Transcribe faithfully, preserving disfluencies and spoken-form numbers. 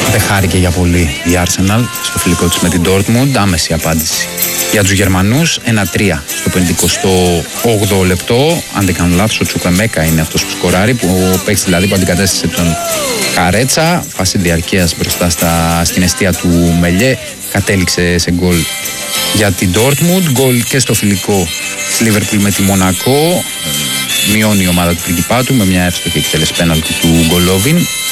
Δεν χάρηκε για πολύ η Arsenal στο φιλικό της με την Dortmund. Άμεση απάντηση για τους Γερμανούς. ένα τρία στο πενηκοστό όγδοο λεπτό. Αν δεν κάνω λάθος, ο Τσουκουεμέκα είναι αυτός που σκοράρει, που ο παίκτης δηλαδή που αντικατέστησε τον Καρέτσα. Φάση διαρκείας μπροστά στα, στην εστία του Μελιέ. Κατέληξε σε γκολ για την Dortmund. Γκολ και στο φιλικό της Liverpool με τη Μονακό. Μειώνει η ομάδα του πριγκιπάτου με μια εύστοχη εκτέλεση πέναλτι του Γκολόβιν.